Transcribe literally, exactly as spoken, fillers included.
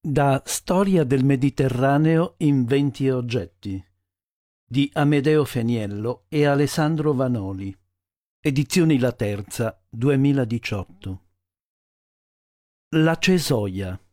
Da Storia del Mediterraneo in venti oggetti di Amedeo Feniello e Alessandro Vanoli. Edizioni La Terza, duemiladiciotto. La cesoia.